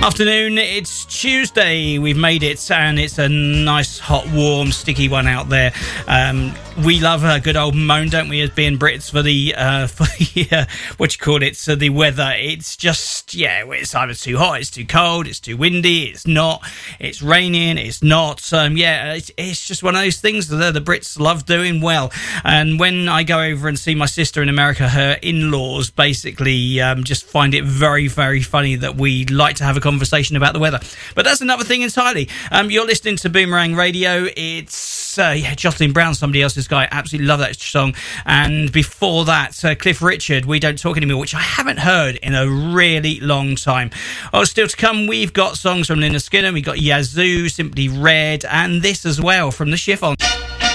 Afternoon, it's Tuesday. We've made it, and it's a nice, hot, warm, sticky one out there. We love a good old moan, don't we, as being Brits, for the the weather. It's just, it's either too hot, it's too cold, it's too windy, it's not, it's raining, it's not. It's just one of those things that the Brits love doing well. And when I go over and see my sister in America, her in-laws basically just find it very, very funny that we like to have a conversation about the weather. But that's another thing entirely. You're listening to Boomerang Radio. It's Jocelyn Brown, Somebody Else's Guy. Absolutely love that song. And before that, Cliff Richard, We Don't Talk Anymore, which I haven't heard in a really long time. Still to come, we've got songs from Lynyrd Skynyrd, we've got Yazoo, Simply Red, and this as well from the Chiffon.